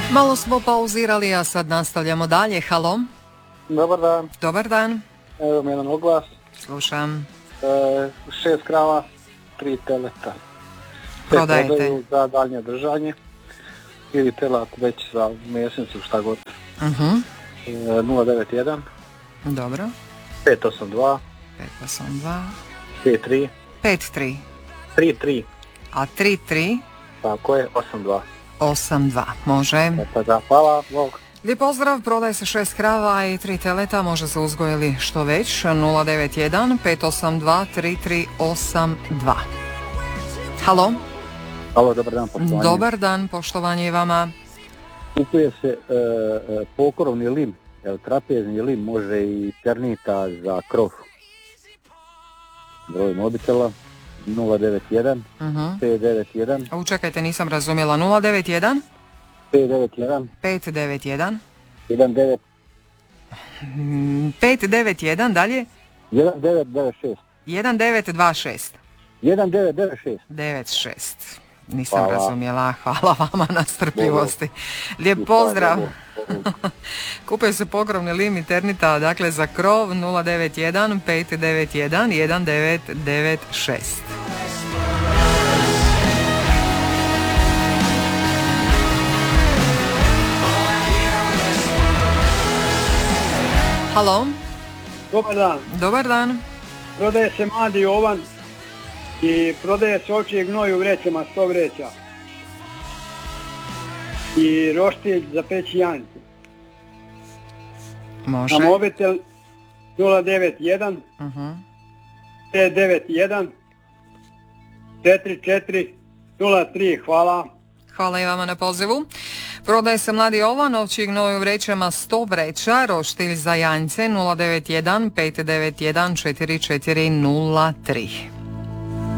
Malo smo pauzirali, a sad nastavljamo dalje. Halo? Dobar dan. Dobar dan. Evo mi jedan oglas. Slušam. 6 krava, 3 teleta. Prodajete? Prodaju za daljnje držanje. Ili telat već za mjesnicu, šta god. 091 Dobro. 582 582 53 53 33. a 33 Tako je, 82. 82. Može. Tako da, hvala, Bog. Lijep pozdrav, prodaje se 6 krava i 3 teleta, može se uzgojili što već. 091 582 3382. Halo? Halo, dobar dan, poštovanje. Dobar dan, poštovanje i vama. Kupuje se pokrovni lim, trapezni lim, može i ternita za krov. Broj mobitela 091 591 Čekajte, nisam razumjela. 091 591 591 19 591, dalje 1996 1926 1996. 96. Nisam Hvala. razumjela. Hvala vama na strpljivosti. Lijep pozdrav. Kupuje se pokrovni lim i ternita, dakle za krov 091 591 1996. Halo? Dobar dan. Dobar dan. Prodaje se mladi ovan i prodaje se ovčji gnoj u vrećama, 100 vreća. I roštilj za peći janjce. Može. Na mobitel 091 591 4403. Hvala. Hvala i vama na pozivu. Prodaje se mladi ovan, ovčji gnoj u vrećama, 100 vreća, roštilj za janjce 091 591 4403.